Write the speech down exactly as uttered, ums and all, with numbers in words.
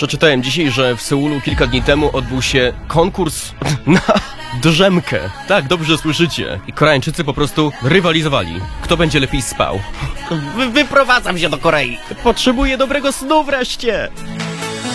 Przeczytałem dzisiaj, że w Seulu kilka dni temu odbył się konkurs na drzemkę. Tak, dobrze słyszycie. I Koreańczycy po prostu rywalizowali. Kto będzie lepiej spał? Wy wyprowadzam się do Korei. Potrzebuję dobrego snu wreszcie!